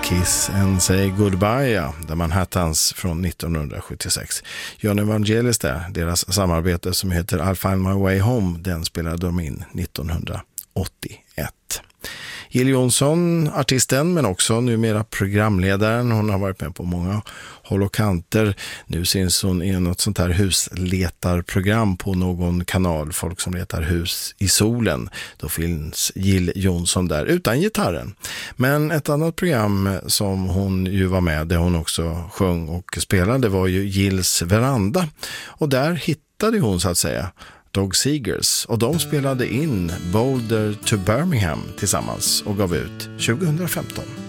Kiss and Say Goodbye, ja, The Manhattans från 1976. John Evangelis där, deras samarbete som heter I'll Find My Way Home, den spelade de in 1981. Jill Johnson, artisten men också numera programledaren. Hon har varit med på många håll och kanter. Nu syns hon i något sånt här husletarprogram på någon kanal. Folk som letar hus i solen. Då finns Jill Johnson där utan gitarren. Men ett annat program som hon ju var med, där hon också sjöng och spelade, var ju Jills veranda. Och där hittade hon så att säga Dog Seegers, och de spelade in Boulder to Birmingham tillsammans och gav ut 2015.